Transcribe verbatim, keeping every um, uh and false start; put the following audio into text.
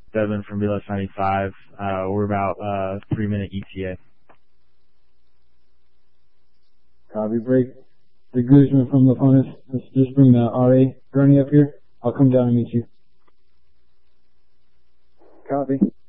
Devin from B L S ninety-five. Uh, we're about uh three minute E T A. Copy, break. The Guzman from the Funnest. Let's just bring the R A Gurney up here. I'll come down and meet you. Copy.